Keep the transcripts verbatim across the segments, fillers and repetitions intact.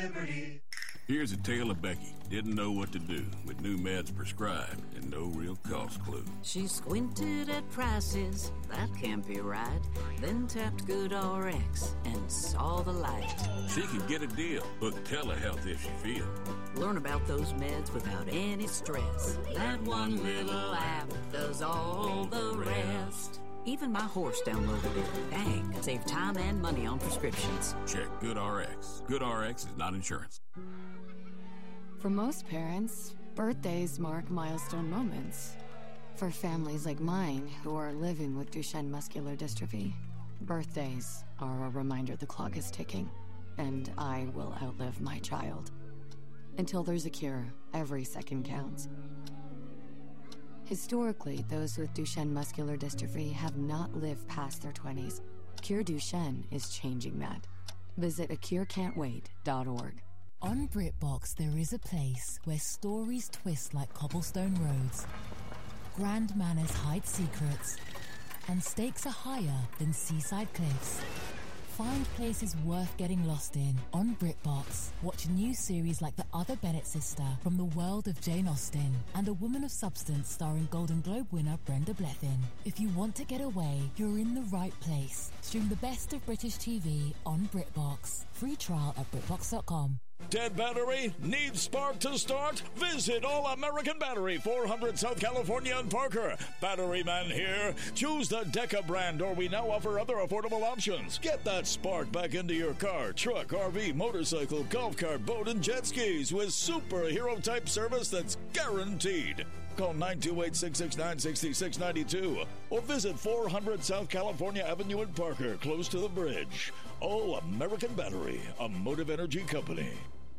Liberty. Here's a tale of Becky. Didn't know what to do with new meds prescribed and no real cost clue. She squinted at prices, that can't be right. Then tapped GoodRx and saw the light. She could get a deal. Book telehealth if she feel. Learn about those meds without any stress. That one little app does all the rest. Even my horse downloaded it. Dang, save time and money on prescriptions. Check GoodRx. GoodRx is not insurance. For most parents, birthdays mark milestone moments. For families like mine who are living with Duchenne muscular dystrophy, birthdays are a reminder the clock is ticking, and I will outlive my child. Until there's a cure, every second counts. Historically, those with Duchenne muscular dystrophy have not lived past their twenties. Cure Duchenne is changing that. Visit a cure can't wait dot org. On BritBox, there is a place where stories twist like cobblestone roads, grand manners hide secrets, and stakes are higher than seaside cliffs. Find places worth getting lost in on BritBox. Watch new series like The Other Bennett Sister from the world of Jane Austen and A Woman of Substance starring Golden Globe winner Brenda Blethyn. If you want to get away, you're in the right place. Stream the best of British T V on BritBox. Free trial at BritBox dot com. Dead battery? Needs spark to start? Visit All American Battery, four hundred South California and Parker. Battery man here. Choose the Deca brand, or we now offer other affordable options. Get that spark back into your car, truck, R V, motorcycle, golf cart, boat, and jet skis with superhero-type service that's guaranteed. Call nine two eight, six six nine, six six nine two or visit four hundred South California Avenue in Parker, close to the bridge. All American Battery, a Motive Energy company.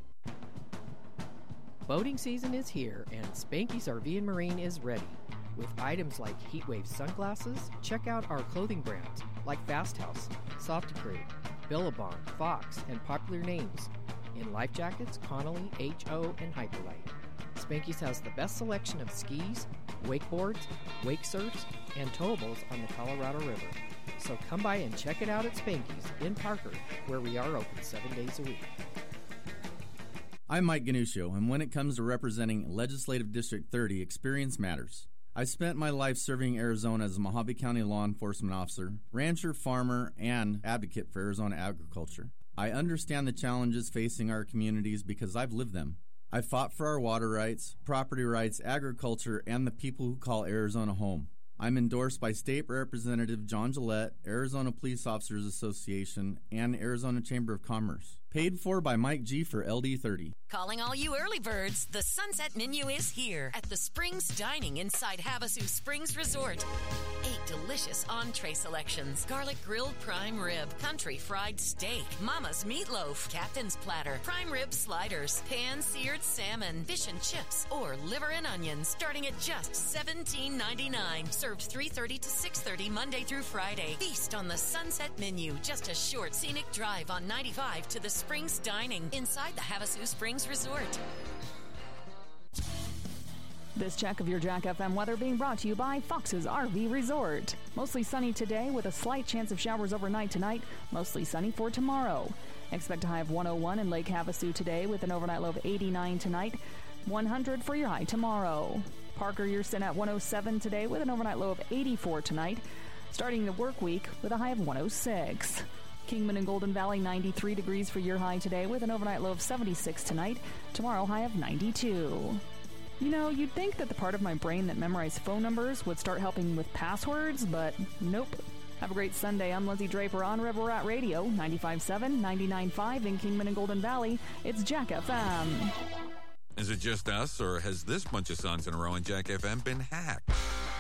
Boating season is here, and Spanky's R V and Marine is ready. With items like Heatwave sunglasses, check out our clothing brands like Fast House, Softicrete, Billabong, Fox, and popular names. In life jackets, Connolly, H O, and Hyperlite. Spanky's has the best selection of skis, wakeboards, wake surfs, and towables on the Colorado River. So come by and check it out at Spanky's in Parker, where we are open seven days a week. I'm Mike Ganuscio, and when it comes to representing Legislative District thirty, experience matters. I spent my life serving Arizona as a Mojave County law enforcement officer, rancher, farmer, and advocate for Arizona agriculture. I understand the challenges facing our communities because I've lived them. I fought for our water rights, property rights, agriculture, and the people who call Arizona home. I'm endorsed by State Representative John Gillette, Arizona Police Officers Association, and Arizona Chamber of Commerce. Paid for by Mike G. for L D thirty. Calling all you early birds, the Sunset Menu is here at the Springs Dining inside Havasu Springs Resort. Eight delicious entree selections: garlic grilled prime rib, country fried steak, mama's meatloaf, captain's platter, prime rib sliders, pan-seared salmon, fish and chips, or liver and onions, starting at just seventeen ninety-nine. Served three thirty to six thirty Monday through Friday. Feast on the Sunset Menu, just a short scenic drive on ninety-five to the Springs Dining inside the Havasu Springs Resort. This check of your Jack F M weather being brought to you by Fox's R V Resort. Mostly sunny today with a slight chance of showers overnight tonight. Mostly sunny for tomorrow. Expect a high of one oh one in Lake Havasu today with an overnight low of eighty-nine tonight. one hundred for your high tomorrow. Parker, you're sitting at one oh seven today with an overnight low of eighty-four tonight. Starting the work week with a high of one oh six. Kingman and Golden Valley, ninety-three degrees for your high today with an overnight low of seventy-six tonight. Tomorrow, high of ninety-two. You know, you'd think that the part of my brain that memorized phone numbers would start helping with passwords, but nope. Have a great Sunday. I'm Lindsay Draper on River Rat Radio, ninety-five point seven, ninety-nine point five in Kingman and Golden Valley. It's Jack F M. Is it just us, or has this bunch of songs in a row in Jack F M been hacked?